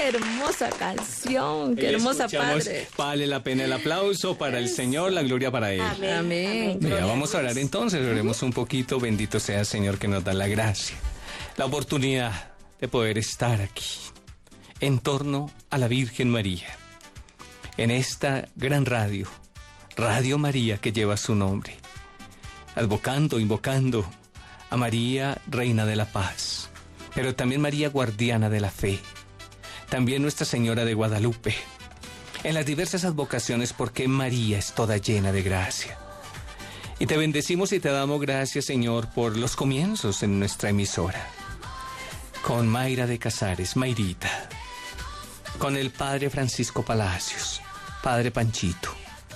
qué hermosa canción, qué hermosa padre. Vale la pena el aplauso para el Señor, la gloria para Él. Amén. Amén. Mira, vamos a orar entonces, oremos un poquito. Bendito sea el Señor que nos da la gracia, la oportunidad de poder estar aquí, en torno a la Virgen María, en esta gran radio, Radio María, que lleva su nombre, advocando, invocando a María, Reina de la Paz, pero también María, Guardiana de la Fe, también Nuestra Señora de Guadalupe, en las diversas advocaciones, porque María es toda llena de gracia. Y te bendecimos y te damos gracias, Señor, por los comienzos en nuestra emisora, con Mayra de Casares, Mayrita, con el Padre Francisco Palacios, Padre Panchito,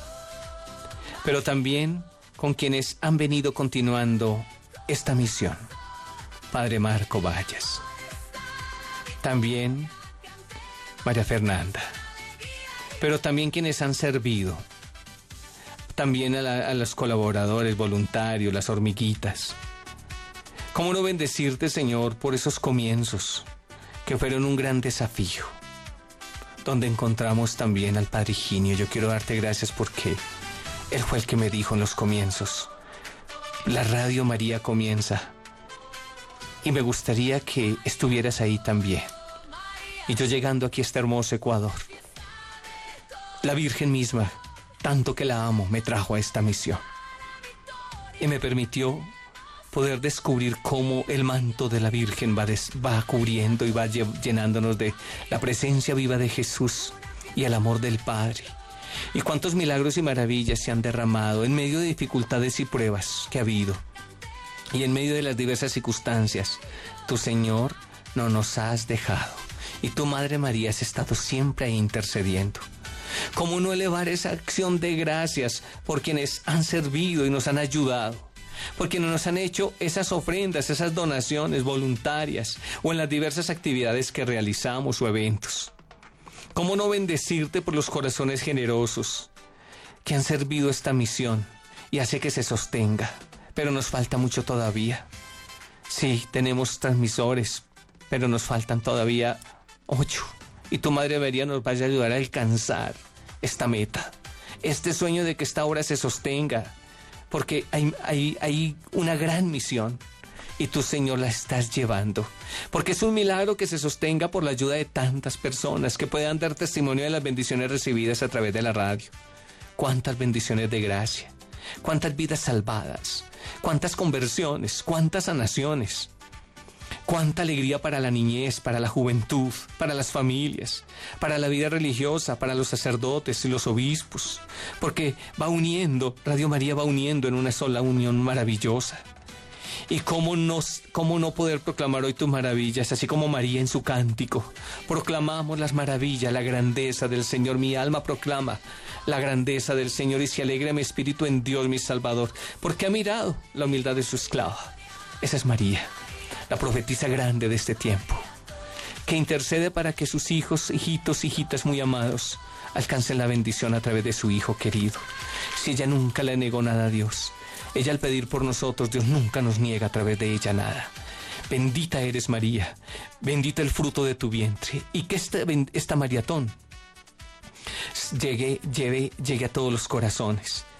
pero también con quienes han venido continuando esta misión, Padre Marco Vallas, también María Fernanda, pero también quienes han servido, también a los colaboradores voluntarios, las hormiguitas. ¿Cómo no bendecirte, Señor, por esos comienzos que fueron un gran desafío, donde encontramos también al Padre Higinio? Yo quiero darte gracias porque él fue el que me dijo en los comienzos: la Radio María comienza y me gustaría que estuvieras ahí también. Y yo llegando aquí a este hermoso Ecuador, la Virgen misma, tanto que la amo, me trajo a esta misión y me permitió poder descubrir cómo el manto de la Virgen va cubriendo y va llenándonos de la presencia viva de Jesús y el amor del Padre. Y cuántos milagros y maravillas se han derramado en medio de dificultades y pruebas que ha habido. Y en medio de las diversas circunstancias, tu Señor no nos has dejado. Y tu Madre María has estado siempre ahí intercediendo. ¿Cómo no elevar esa acción de gracias por quienes han servido y nos han ayudado? Por quienes nos han hecho esas ofrendas, esas donaciones voluntarias o en las diversas actividades que realizamos o eventos. ¿Cómo no bendecirte por los corazones generosos que han servido esta misión y hace que se sostenga? Pero nos falta mucho todavía. Sí, tenemos transmisores, pero nos faltan todavía 8. Y tu Madre María nos vaya a ayudar a alcanzar esta meta, este sueño de que esta obra se sostenga, porque hay una gran misión. Y tú, Señor, la estás llevando. Porque es un milagro que se sostenga por la ayuda de tantas personas que puedan dar testimonio de las bendiciones recibidas a través de la radio. Cuántas bendiciones de gracia, cuántas vidas salvadas, cuántas conversiones, cuántas sanaciones, cuánta alegría para la niñez, para la juventud, para las familias, para la vida religiosa, para los sacerdotes y los obispos. Porque va uniendo, Radio María va uniendo en una sola unión maravillosa. Y cómo no poder proclamar hoy tus maravillas, así como María en su cántico. Proclamamos las maravillas, la grandeza del Señor. Mi alma proclama la grandeza del Señor y se alegra mi espíritu en Dios mi Salvador, porque ha mirado la humildad de su esclava. Esa es María, la profetisa grande de este tiempo, que intercede para que sus hijos, hijitos, hijitas muy amados alcancen la bendición a través de su Hijo querido. Si ella nunca le negó nada a Dios, ella al pedir por nosotros, Dios nunca nos niega a través de ella nada. Bendita eres, María, bendito el fruto de tu vientre, y que esta maratón llegue a todos los corazones,